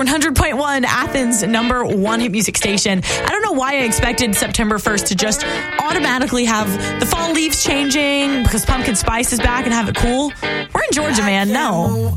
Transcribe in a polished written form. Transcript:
100.1, Athens' number one hit music station. I don't know why I expected September 1st to just automatically have the fall leaves changing because pumpkin spice is back and have it cool. We're in Georgia, man. No.